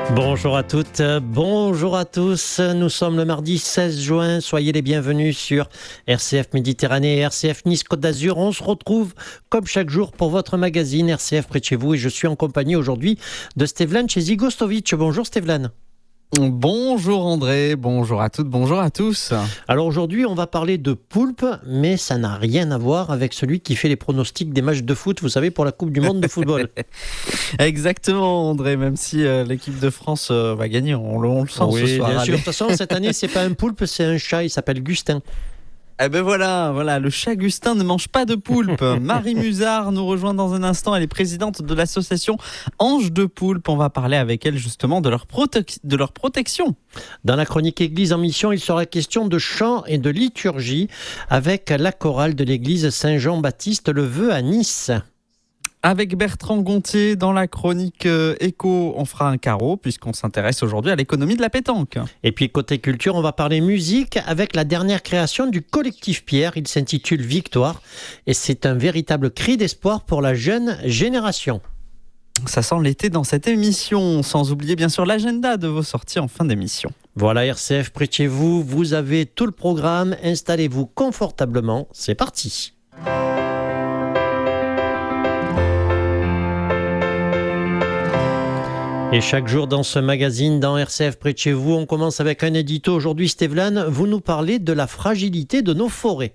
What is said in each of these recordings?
Bonjour à toutes, bonjour à tous. Nous sommes le mardi 16 juin. Soyez les bienvenus sur RCF Méditerranée et RCF Nice Côte d'Azur. On se retrouve comme chaque jour pour votre magazine RCF près de chez vous. Et je suis en compagnie aujourd'hui de Stevlan Chezigostovic. Bonjour Stevlan. Bonjour André, bonjour à toutes, bonjour à tous. Alors aujourd'hui, on va parler de poulpe, mais ça n'a rien à voir avec celui qui fait les pronostics des matchs de foot, vous savez, pour la Coupe du Monde de football. Exactement André, même si l'équipe de France va gagner, on le sent oui, ce soir. Bien sûr, de Allez. toute façon, cette année, c'est pas un poulpe, c'est un chat, il s'appelle Gustin. Eh ben voilà, le chat Gustin ne mange pas de poulpe. Marie Musard nous rejoint dans un instant, elle est présidente de l'association Ange de Poulpe. On va parler avec elle justement de leur protection. Dans la chronique Église en mission, il sera question de chant et de liturgie avec la chorale de l'église Saint-Jean-Baptiste le Vœu à Nice. Avec Bertrand Gontier, dans la chronique Écho, on fera un carreau puisqu'on s'intéresse aujourd'hui à l'économie de la pétanque. Et puis côté culture, on va parler musique avec la dernière création du collectif Pierre. Il s'intitule Victoire et c'est un véritable cri d'espoir pour la jeune génération. Ça sent l'été dans cette émission, sans oublier bien sûr l'agenda de vos sorties en fin d'émission. Voilà, RCF près de chez vous, vous avez tout le programme. Installez-vous confortablement, c'est parti. Et chaque jour dans ce magazine, dans RCF près de chez vous, on commence avec un édito. Aujourd'hui, Stevlan, vous nous parlez de la fragilité de nos forêts.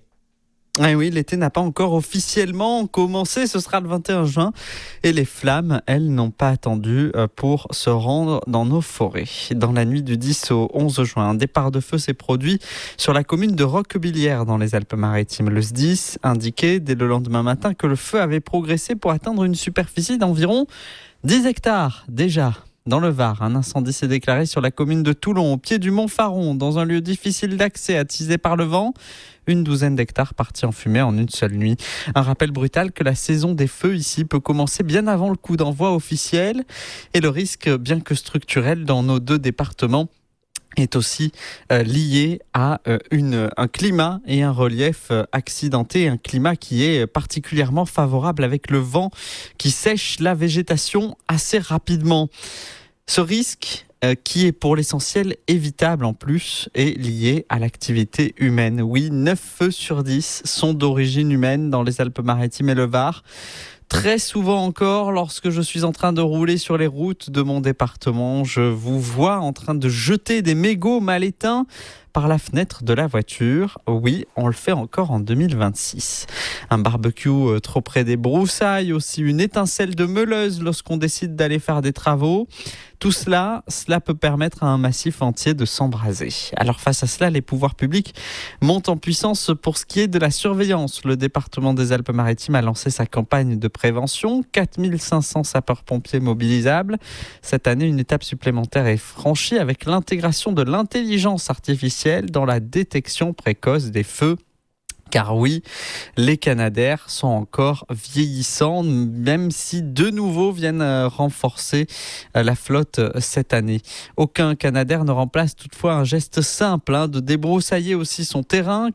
Eh oui, l'été n'a pas encore officiellement commencé, ce sera le 21 juin. Et les flammes, elles, n'ont pas attendu pour se rendre dans nos forêts. Dans la nuit du 10 au 11 juin, un départ de feu s'est produit sur la commune de Roquebillière dans les Alpes-Maritimes. Le SDIS indiquait dès le lendemain matin que le feu avait progressé pour atteindre une superficie d'environ 10 hectares déjà. Dans le Var, un incendie s'est déclaré sur la commune de Toulon, au pied du Mont Faron, dans un lieu difficile d'accès, attisé par le vent. Une douzaine d'hectares partis en fumée en une seule nuit. Un rappel brutal que la saison des feux ici peut commencer bien avant le coup d'envoi officiel. Et le risque, bien que structurel, dans nos deux départements, est aussi lié à un climat et un relief accidenté, un climat qui est particulièrement favorable avec le vent qui sèche la végétation assez rapidement. Ce risque qui est pour l'essentiel évitable en plus, est lié à l'activité humaine. Oui, 9 feux sur 10 sont d'origine humaine dans les Alpes-Maritimes et le Var. Très souvent encore, lorsque je suis en train de rouler sur les routes de mon département, je vous vois en train de jeter des mégots mal éteints par la fenêtre de la voiture. Oui, on le fait encore en 2026. Un barbecue trop près des broussailles, aussi une étincelle de meuleuse lorsqu'on décide d'aller faire des travaux. Tout cela peut permettre à un massif entier de s'embraser. Alors face à cela, les pouvoirs publics montent en puissance pour ce qui est de la surveillance. Le département des Alpes-Maritimes a lancé sa campagne de prévention. 4500 sapeurs-pompiers mobilisables. Cette année, une étape supplémentaire est franchie avec l'intégration de l'intelligence artificielle dans la détection précoce des feux. Car oui, les Canadaires sont encore vieillissants, même si de nouveaux viennent renforcer la flotte cette année. Aucun Canadair ne remplace toutefois un geste simple de débroussailler aussi son terrain.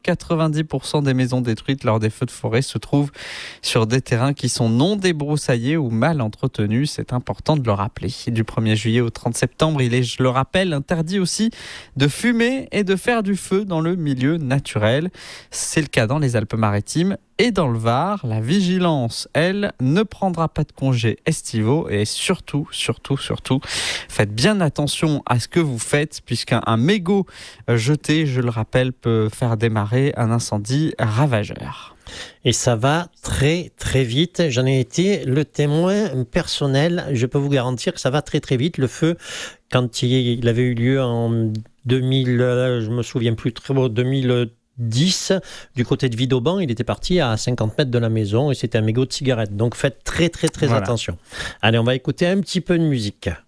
90% des maisons détruites lors des feux de forêt se trouvent sur des terrains qui sont non débroussaillés ou mal entretenus. C'est important de le rappeler. Du 1er juillet au 30 septembre, il est, je le rappelle, interdit aussi de fumer et de faire du feu dans le milieu naturel. C'est le cas dans les Alpes-Maritimes et dans le Var. La vigilance, elle, ne prendra pas de congés estivaux et surtout, faites bien attention à ce que vous faites puisqu'un mégot jeté, je le rappelle, peut faire démarrer un incendie ravageur. Et ça va très très vite. J'en ai été le témoin personnel. Je peux vous garantir que ça va très très vite. Le feu, quand il avait eu lieu en 2000, je me souviens plus très bon, 2010, du côté de Vidauban, il était parti à 50 mètres de la maison et c'était un mégot de cigarette. Donc faites très très très attention. Allez, on va écouter un petit peu de musique.